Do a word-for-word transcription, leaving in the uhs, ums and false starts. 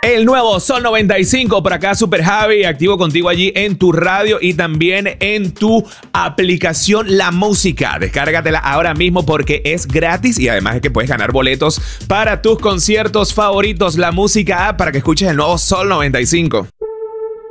El nuevo Sol noventa y cinco, por acá Super Javi, activo contigo allí en tu radio y también en tu aplicación La Música. Descárgatela ahora mismo porque es gratis y además es que puedes ganar boletos para tus conciertos favoritos. La Música app para que escuches el nuevo Sol noventa y cinco.